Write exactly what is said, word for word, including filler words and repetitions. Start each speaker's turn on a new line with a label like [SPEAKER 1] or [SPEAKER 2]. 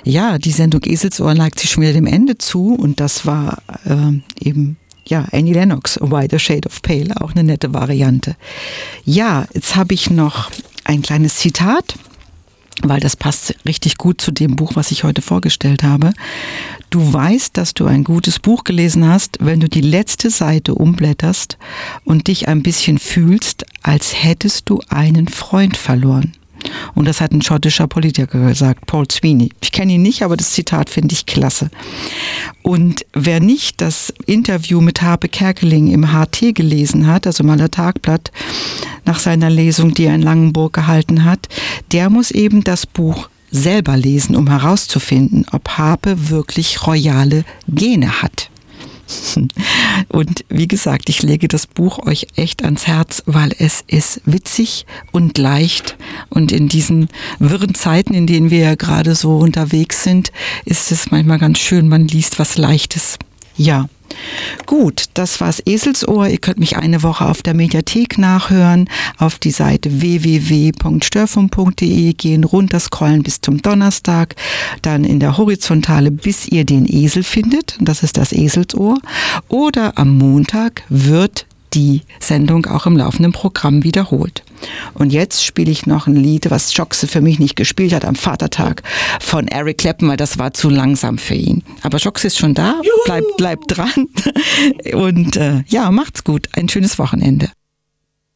[SPEAKER 1] Ja, die Sendung Eselsohr neigt sich schon wieder dem Ende zu und das war äh, eben ja Annie Lennox, A Wider Shade of Pale, auch eine nette Variante. Ja, jetzt habe ich noch ein kleines Zitat, weil das passt richtig gut zu dem Buch, was ich heute vorgestellt habe. Du weißt, dass du ein gutes Buch gelesen hast, wenn du die letzte Seite umblätterst und dich ein bisschen fühlst, als hättest du einen Freund verloren. Und das hat ein schottischer Politiker gesagt, Paul Sweeney. Ich kenne ihn nicht, aber das Zitat finde ich klasse. Und wer nicht das Interview mit Harpe Kerkeling im H T gelesen hat, also mal der Tagblatt nach seiner Lesung, die er in Langenburg gehalten hat, der muss eben das Buch selber lesen, um herauszufinden, ob Harpe wirklich royale Gene hat. Und wie gesagt, ich lege das Buch euch echt ans Herz, weil es ist witzig und leicht. Und in diesen wirren Zeiten, in denen wir ja gerade so unterwegs sind, ist es manchmal ganz schön, man liest was Leichtes. Ja. Gut, das war's Eselsohr. Ihr könnt mich eine Woche auf der Mediathek nachhören, auf die Seite w w w punkt störfunk punkt d e gehen, runter scrollen bis zum Donnerstag, dann in der Horizontale, bis ihr den Esel findet, das ist das Eselsohr, oder am Montag wird die Sendung auch im laufenden Programm wiederholt. Und jetzt spiele ich noch ein Lied, was Joxe für mich nicht gespielt hat am Vatertag, von Eric Clapton, weil das war zu langsam für ihn. Aber Joxe ist schon da, bleibt, bleibt dran und äh, ja, macht's gut, ein schönes Wochenende.